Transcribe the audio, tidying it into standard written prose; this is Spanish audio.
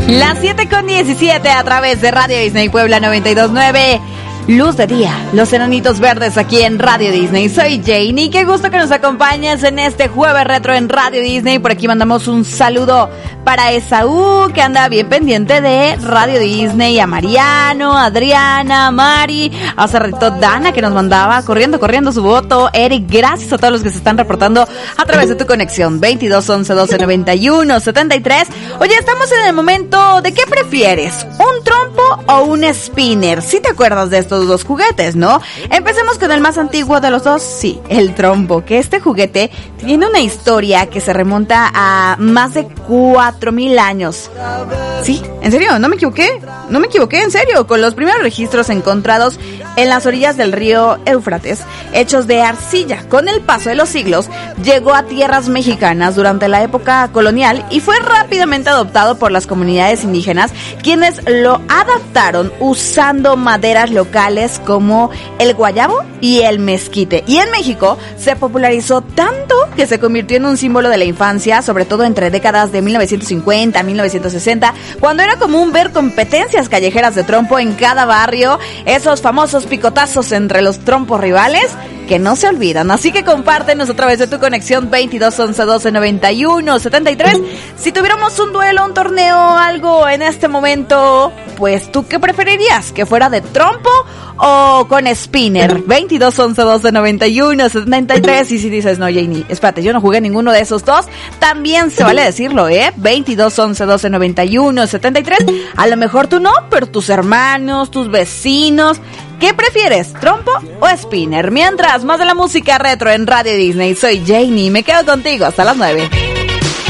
Las 7:17 a través de Radio Disney Puebla 92.9. Luz de día, los enanitos verdes aquí en Radio Disney. Soy Janie, qué gusto que nos acompañes en este jueves retro en Radio Disney. Por aquí mandamos un saludo para Esaú, que anda bien pendiente de Radio Disney, a Mariano, Adriana, Mari, hace ratito Dana, que nos mandaba corriendo su voto, Eric, gracias a todos los que se están reportando a través de tu conexión, 22 11 12 91 73. Oye, estamos en el momento de ¿qué prefieres? ¿Un trompo o un spinner? ¿Sí te acuerdas de estos dos juguetes, no? Empecemos con el más antiguo de los dos, sí, el trompo, que este juguete tiene una historia que se remonta a más de 4,000 años. Sí, en serio, no me equivoqué, en serio, con los primeros registros encontrados en las orillas del río Éufrates, hechos de arcilla. Con el paso de los siglos, llegó a tierras mexicanas durante la época colonial y fue rápidamente adoptado por las comunidades indígenas, quienes lo adaptaron usando maderas locales como el guayabo y el mezquite. Y en México se popularizó tanto que se convirtió en un símbolo de la infancia, sobre todo entre décadas de 1950 a 1960, cuando era común ver competencias callejeras de trompo en cada barrio, esos famosos picotazos entre los trompos rivales que no se olvidan. Así que compártenos a través de tu conexión 22 11 12 91 73. Si tuviéramos un duelo, un torneo, algo en este momento, pues ¿tú qué preferirías? ¿Que fuera de trompo o con spinner? 22 11 12 91 73. Y si dices, no, Janie, espérate, yo no jugué ninguno de esos dos, también se vale decirlo, 22 11 12 91 73. A lo mejor tú no, pero tus hermanos, tus vecinos. ¿Qué prefieres, trompo o spinner? Mientras, más de la música retro en Radio Disney. Soy Janie, me quedo contigo hasta las 9.